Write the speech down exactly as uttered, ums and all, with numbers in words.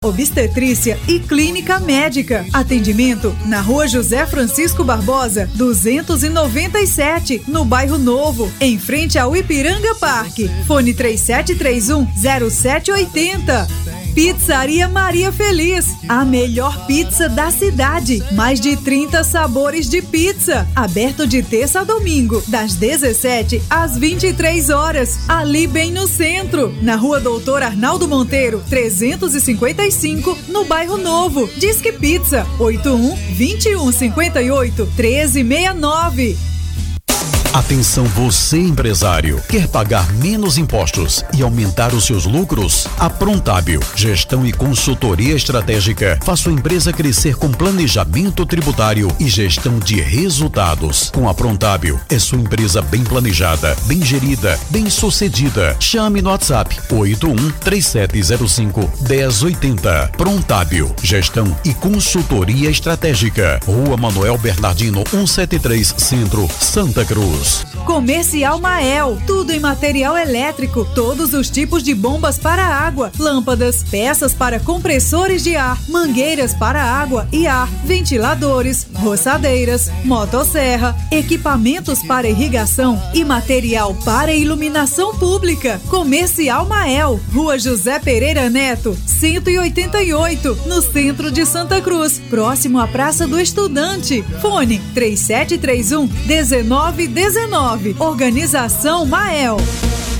obstetrícia e clínica médica. Atendimento na Rua José Francisco Barbosa, duzentos e noventa e sete, no Bairro Novo, em frente ao Ipiranga Parque. Fone três sete três um, zero sete oito zero. Pizzaria Maria Feliz, a melhor pizza da cidade. Mais de trinta sabores de pizza. Aberto de terça a domingo, das dezessete às vinte e três horas. Ali bem no centro, na Rua Doutor Arnaldo Monteiro, trezentos e cinquenta e cinco, no Bairro Novo. Disque Pizza, oito um, vinte e um, cinquenta e oito, treze sessenta e nove. Atenção você empresário, quer pagar menos impostos e aumentar os seus lucros? A Prontábil, gestão e consultoria estratégica, faz sua empresa crescer com planejamento tributário e gestão de resultados. Com a Prontábil, é sua empresa bem planejada, bem gerida, bem sucedida. Chame no WhatsApp oito um, três sete zero cinco, um zero oito zero. Prontábil, gestão e consultoria estratégica. Rua Manuel Bernardino, cento e setenta e três, Centro, Santa Cruz. Comercial Mael, tudo em material elétrico, todos os tipos de bombas para água, lâmpadas, peças para compressores de ar, mangueiras para água e ar, ventiladores, roçadeiras, motosserra, equipamentos para irrigação e material para iluminação pública. Comercial Mael, Rua José Pereira Neto, cento e oitenta e oito, no centro de Santa Cruz, próximo à Praça do Estudante. Fone três sete três um, dezenove dezenove. Organização Mael.